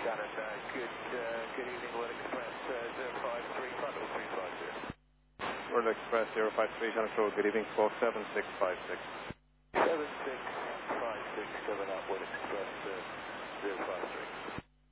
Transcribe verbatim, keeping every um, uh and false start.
Shannon, uh, good, uh, good evening, World Express uh, zero five three, Bundle three five zero. World Express zero five three, Shannon Control, good evening, four seven six five six. seven six five six, coming up, World Express uh, zero five three.